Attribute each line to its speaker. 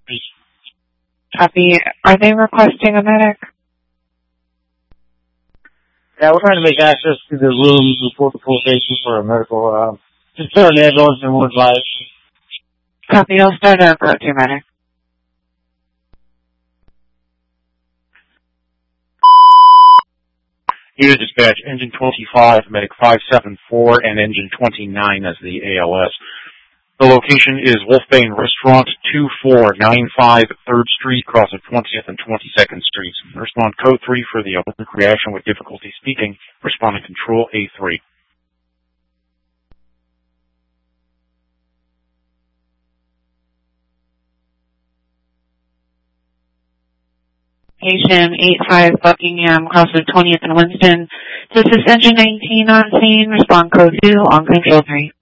Speaker 1: Copy. Are they requesting a medic?
Speaker 2: Yeah, we're trying to make access to the rooms before the full station for a medical, just put an ambulance in one's life.
Speaker 1: Copy. I'll start a route to medic.
Speaker 3: Unit dispatch, engine 25, medic 574, and engine 29 as the ALS. The location is Wolfbane Restaurant, 2495 3rd Street, cross of 20th and 22nd Streets. Respond code 3 for the electric reaction with difficulty speaking. Responding control A3.
Speaker 1: Patient 85 Buckingham, cross of 20th and Winston. This is engine 19 on scene. Respond code 2 on control 3.